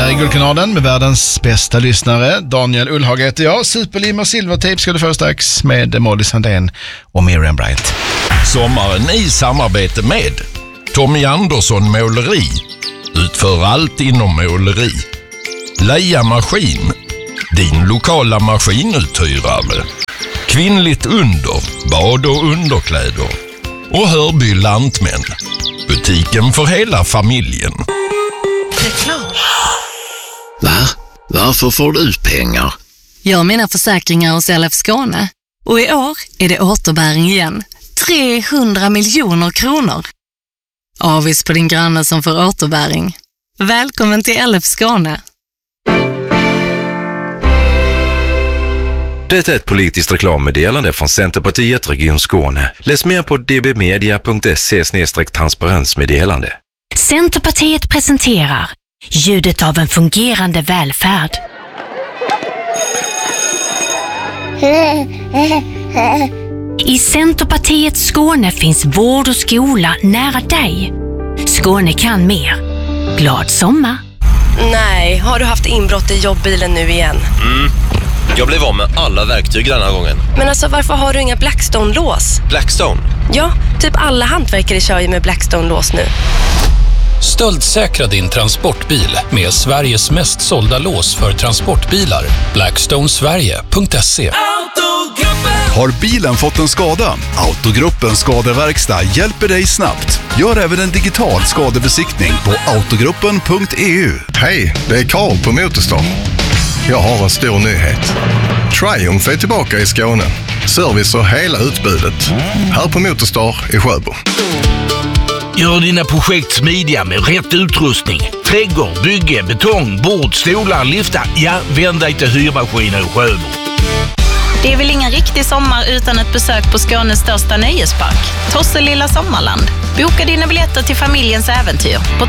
här är Guldkanalen med världens bästa lyssnare. Daniel Ullhag heter jag. Superlim och silvertejp ska du få strax med Molly Sandén och Miriam Bryant. Sommaren i samarbete med Tommy Andersson Måleri. Utför allt inom måleri. Leia Maskin. Din lokala maskinuthyrare. Kvinnligt under. Bad- och underkläder. Och Hörby Lantmän. Butiken för hela familjen. Reklam. Va? Varför får du ut pengar? Jag har mina försäkringar hos LF Skåne. Och i år är det återbäring igen. 300 miljoner kronor. Avis på din granne som får återbäring. Välkommen till LF Skåne. Det är ett politiskt reklammeddelande från Centerpartiet Region Skåne. Läs mer på dbmedia.se/transparensmeddelande. Centerpartiet presenterar ljudet av en fungerande välfärd. I Centerpartiets Skåne finns vård och skola nära dig. Skåne kan mer. Glad sommar! Nej, har du haft inbrott i jobbbilen nu igen? Jag blev av med alla verktyg den här gången. Men alltså, varför har du inga Blackstone-lås? Blackstone? Ja, typ alla hantverkare kör ju med Blackstone-lås nu. Stöldsäkra din transportbil med Sveriges mest sålda lås för transportbilar. Blackstonesverige.se. Har bilen fått en skada? Autogruppens skadeverkstad hjälper dig snabbt. Gör även en digital skadebesiktning på autogruppen.eu. Hej, det är Karl på Motorstar. Jag har en stor nyhet. Triumph är tillbaka i Skåne. Service och hela utbudet. Här på Motorstar i Sjöbo. Gör dina projekt smidiga med rätt utrustning. Trädgård, bygge, betong, bord, stolar, liftar. Ja, vänd dig till Hyrmaskiner i Sjöbo. Det är väl ingen riktig sommar utan ett besök på Skånes största nöjespark, Tosselilla Sommarland. Boka dina biljetter till familjens äventyr på